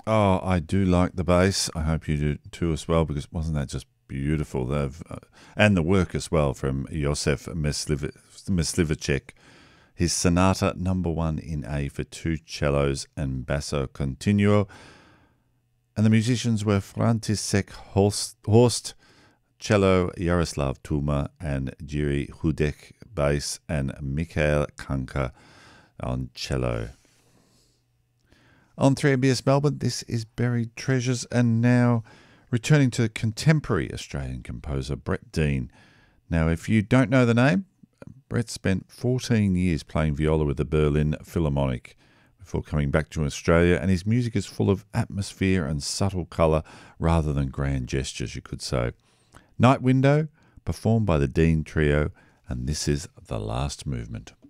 Oh, I do like the bass. I hope you do too as well, because wasn't that just beautiful? And the work as well from Josef Myslivacek. His Sonata Number 1 in A for two cellos and basso continuo. And the musicians were František Horst, cello, Jaroslav Tuma, and Jiri Hudek, bass, and Mikhail Kanka on cello. On 3MBS Melbourne, this is Buried Treasures, and now returning to contemporary Australian composer Brett Dean. Now, if you don't know the name, Brett spent 14 years playing viola with the Berlin Philharmonic before coming back to Australia, and his music is full of atmosphere and subtle colour rather than grand gestures, you could say. Night Window, performed by the Dean Trio, and this is the last movement.